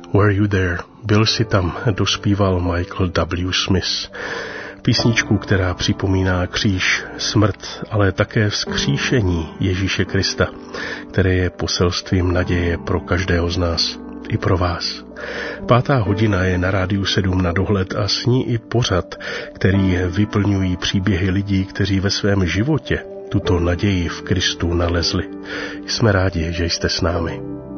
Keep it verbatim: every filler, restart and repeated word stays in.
Were You There? Byl jsi tam, dospíval Michael W. Smith. Písničku, která připomíná kříž, smrt, ale také vzkříšení Ježíše Krista, které je poselstvím naděje pro každého z nás, i pro vás. Pátá hodina je na Rádiu sedm na dohled a s ní i pořad, který vyplňují příběhy lidí, kteří ve svém životě tuto naději v Kristu nalezli. Jsme rádi, že jste s námi.